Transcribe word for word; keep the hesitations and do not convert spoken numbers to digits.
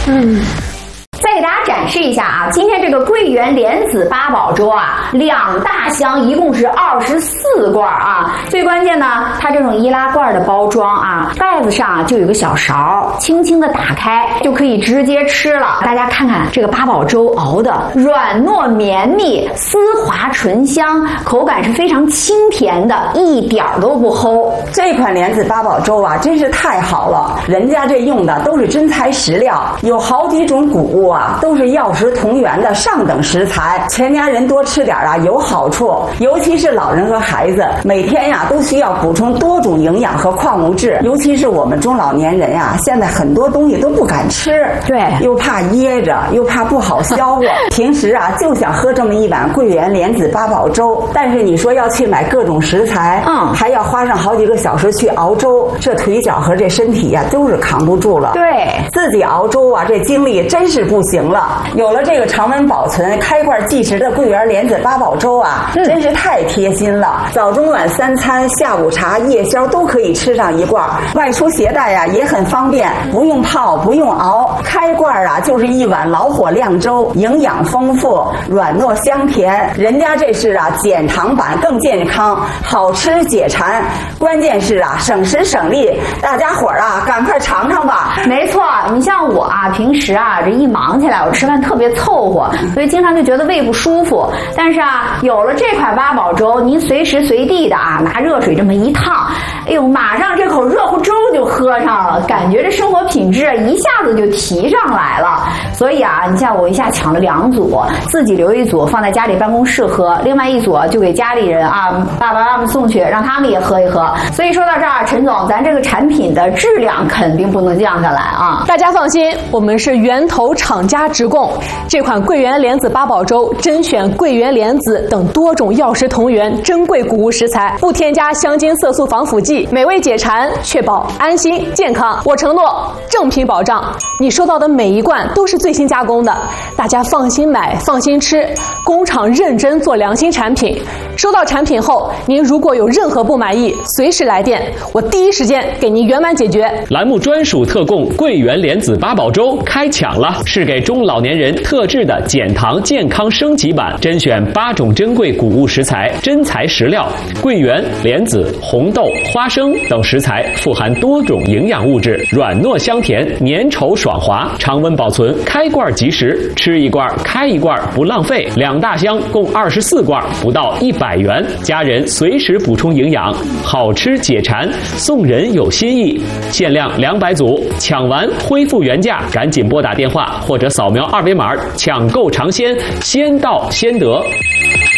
嗯。再给大家展示一下啊，今天这个桂圆莲子八宝粥啊，两大箱，一共是二十四罐啊。最关键呢，它这种易拉罐的包装啊，盖子上就有个小勺，轻轻的打开就可以直接吃了。大家看看这个八宝粥熬的软糯绵密、丝滑醇香，口感是非常清甜的，一点都不齁。 这款莲子八宝粥啊，真是太好了，人家这用的都是真材实料，有好几种谷物啊，都是药食同源的上等食材，全家人多吃点啊有好处，尤其是老人和孩子，每天呀都需要补充多种营养和矿物质，尤其是我们中老年人呀，现在很多东西都不敢吃， 对， 又怕噎着，又怕不好消化，平时啊就想喝这么一碗桂圆莲子八宝粥，但是你说要去买各种食材，嗯，还要花上好几个小时去熬粥，这腿脚和这身体呀都是扛不住了。 对， 自己熬粥啊，这精力真是不行了。有了这个常温保存、开罐即食的桂圆莲子八宝粥啊，嗯、真是太贴心了。早中晚三餐、下午茶、夜宵都可以吃上一罐，外出携带呀、啊、也很方便，不用泡，不用熬，开罐啊就是一碗老火靓粥，营养丰富，软糯香甜。人家这是啊减糖版，更健康，好吃解馋，关键是啊省时省力。大家伙儿啊，赶快尝尝吧。 没错，你像我啊，平时啊这一忙起来，我吃饭特别凑合，所以经常就觉得胃不舒服。但是啊，有了这款八宝粥，您随时随地的啊拿热水这么一烫，哎呦，马上这口热乎粥就喝上了，感觉这生活品质一下子就提上来了。所以啊，你像我一下抢了两组，自己留一组放在家里办公室喝，另外一组就给家里人啊爸爸妈妈送去，让他们也喝一喝。所以说到这儿，陈总，咱这个产品的质量肯定不能降下来啊！ 大家放心，我们是源头厂家直供。这款桂圆莲子八宝粥甄选桂圆莲子等多种药食同源珍贵谷物食材，不添加香精、色素、防腐剂，美味解馋，确保安心健康。我承诺正品保障，你收到的每一罐都是最新加工的，大家放心买，放心吃。工厂认真做良心产品。收到产品后，您如果有任何不满意，随时来电，我第一时间给您圆满解决。 栏目专属特供桂圆莲子八宝粥开抢了，是给中老年人特制的减糖健康升级版，甄选八种珍贵谷物食材，真材实料，桂圆、莲子、红豆、花生等食材富含多种营养物质，软糯香甜，粘稠爽滑，常温保存，开罐即食，吃一罐开一罐不浪费。两大箱共二十四罐，不到一百元，家人随时补充营养，好吃解馋，送人有心意。限量两百组，抢完恢复原价，赶紧拨打电话或者扫描二维码抢购尝鲜，先到先得。